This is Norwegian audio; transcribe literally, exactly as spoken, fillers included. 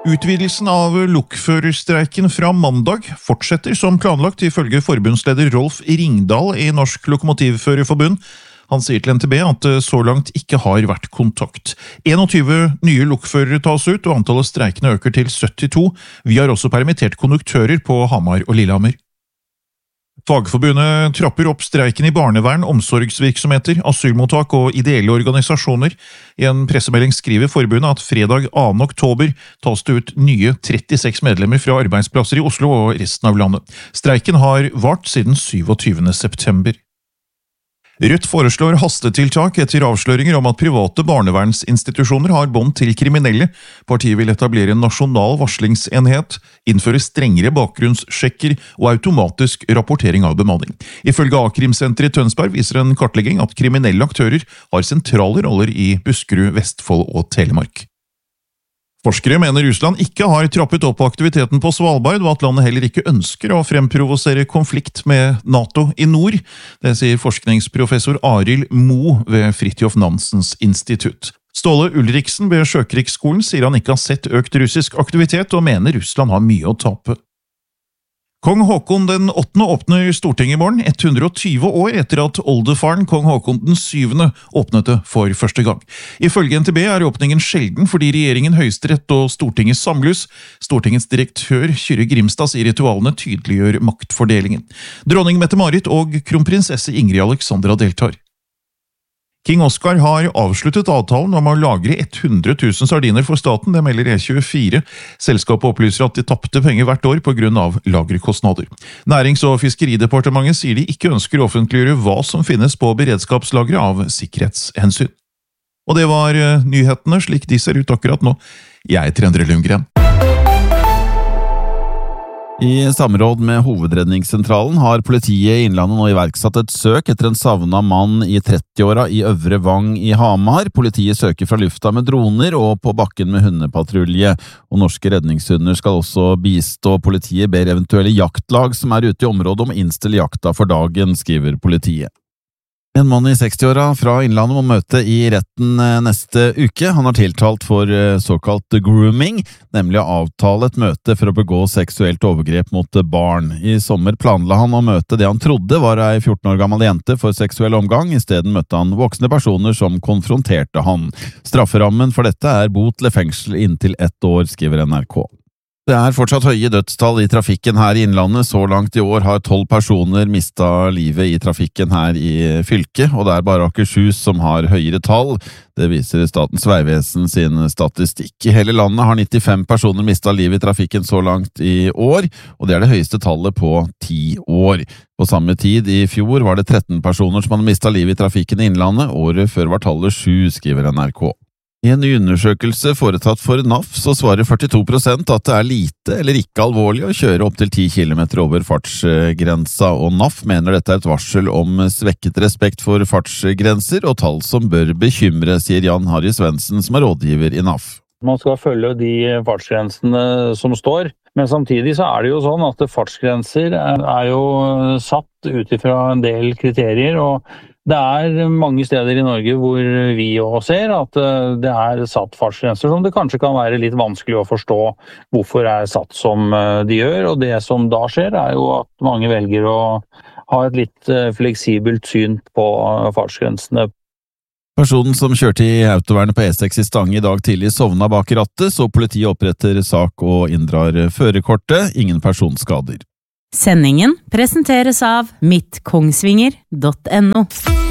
Utvidelsen av lokførerstreiken fra mandag fortsetter som planlagt ifølge forbundsleder Rolf Ringdal i Norsk Lokomotivførerforbund. Han sier til N T B at det så langt ikke har vært kontakt. tjueen nye lokførere tas ut, og antallet streikende øker til syttito. Vi har også permittert konduktører på Hamar og Lillehammer. Fagforbundet trapper opp streiken i barnevern, omsorgsvirksomheter, asylmottak og ideelle organisasjoner. I en pressemelding skriver forbundet at fredag annen oktober tas det ut nye trettiseks medlemmer fra arbeidsplasser i Oslo og resten av landet. Streiken har vart siden syvogtyvende september. Rødt foreslår hastetiltak etter avsløringer om at private barnevernsinstitusjoner har bånd til kriminelle. Partiet vil etablere en nasjonal varslingsenhet, innføre strengere bakgrunnssjekker og automatisk rapportering av bemanning. Ifølge A-krimsenteret i Tønsberg viser en kartlegging at kriminelle aktører har sentrale roller i Buskerud, Vestfold og Telemark. Forskere mener Russland ikke har trappet opp aktiviteten på Svalbard, og at landet heller ikke ønsker å fremprovosere konflikt med NATO i nord. Det sier forskningsprofessor Arild Mo ved Fridtjof Nansens institutt. Ståle Ulriksen ved Sjøkrigsskolen sier han ikke har sett økt russisk aktivitet, og mener Russland har mye å tape. Kong Håkon den åttende åpner Stortinget i morgen, hundre og tjue år etter at oldefaren Kong Håkon den syvende åpnet det for første gang. Ifølge N T B er åpningen sjelden fordi regjeringen, Høyesterett og Stortinget samles. Stortingets direktør Kyrre Grimstad sier ritualene tydeliggjør maktfordelingen. Dronning Mette-Marit og kronprinsesse Ingrid Alexandra deltar. King Oscar har avsluttet avtalen om å lagre hundre tusen sardiner for staten, det melder E tjuefire. Selskapet opplyser at de tappte penger hvert år på grunn av lagerkostnader. Nærings- og fiskeridepartementet sier de ikke ønsker å offentliggjøre hva som finnes på beredskapslagre av sikkerhetshensyn. Og det var nyhetene slik de ser ut akkurat nå. Jeg heter Endre Lundgren. I samråd med Hovedredningssentralen har politiet i Innlandet nå iverksatt et søk etter en savnet mann i trettiåra i Øvre Vang i Hamar. Politiet søker fra lufta med droner og på bakken med hundepatrulje, og norske redningshunder skal også bistå. Politiet ber eventuelle jaktlag som er ute i området om å innstille jakta for dagen, skriver politiet. En mann i sekstiåra fra Innlandet må møte i retten neste uke. Han har tiltalt for såkalt grooming, nemlig å avtale et møte for å begå seksuelt overgrep mot barn. I sommer planla han å møte det han trodde var ei fjorten år gammel jente for seksuell omgang. I stedet møtte han voksne personer som konfronterte han. Strafferammen for dette er bot eller fengsel inntil ett år, skriver N R K. Det er fortsatt høye dødstall i trafikken her i Innlandet. Så langt i år har tolv personer mistet livet i trafikken her i fylket, og det er bare Akershus som har høyere tall. Det viser Statens vegvesen sin statistikk. I hele landet har nittifem personer mistet livet i trafikken så langt i år, og det er det høyeste tallet på ti år. På samme tid i fjor var det tretten personer som hadde mistet livet i trafikken i Innlandet. Året før var tallet sju, skriver N R K. I en ny undersøkelse foretatt for N A F så svarer førtito prosent at det er lite eller ikke alvorlig å kjøre opp til ti kilometer over fartsgrensa, og N A F mener dette er et varsel om svekket respekt for fartsgrenser og tall som bør bekymre, sier Jan Harry Svendsen som er rådgiver i N A F. Man skal følge de fartsgrensene som står, men samtidig så er det jo sånn at fartsgrenser er jo satt ut ifra en del kriterier, og det er mange steder i Norge hvor vi også ser at det er satt fartsgrenser som det kanskje kan være litt vanskelig å forstå hvorfor er satt som de gjør, og det som da skjer er jo at mange velger å ha et litt fleksibelt syn på fartsgrensene. Personen som kjørte i autovernet på E seks i Stange i dag tidlig sovna bak rattet, så politiet oppretter sak og inndrar førerkortet. Ingen personskader. Sendingen presenteres av mitt kongsvinger punktum no.